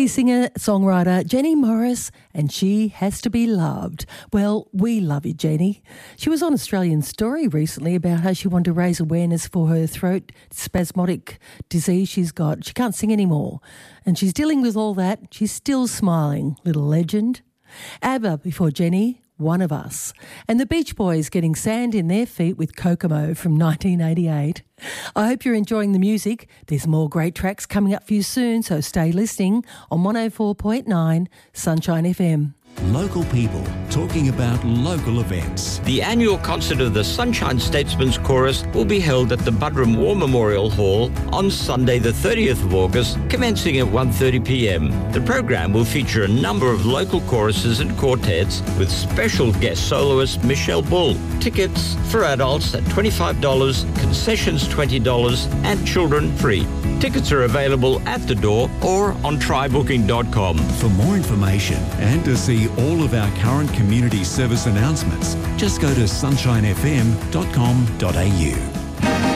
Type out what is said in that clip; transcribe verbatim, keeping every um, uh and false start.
Kiwi singer-songwriter Jenny Morris, and She Has to Be Loved. Well, we love you, Jenny. She was on Australian Story recently about how she wanted to raise awareness for her throat spasmodic disease she's got. She can't sing anymore, and she's dealing with all that. She's still smiling, little legend. ABBA before Jenny, One of Us. And the Beach Boys getting sand in their feet with Kokomo from nineteen eighty-eight. I hope you're enjoying the music. There's more great tracks coming up for you soon, so stay listening on one oh four point nine Sunshine F M. Local people talking about local events. The annual concert of the Sunshine Statesman's Chorus will be held at the Buderim War Memorial Hall on Sunday the thirtieth of August, commencing at one thirty p m. The program will feature a number of local choruses and quartets with special guest soloist Michelle Bull. Tickets for adults at twenty-five dollars, concessions twenty dollars and children free. Tickets are available at the door or on try booking dot com. For more information and to see all of our current community service announcements, just go to sunshine f m dot com dot a u.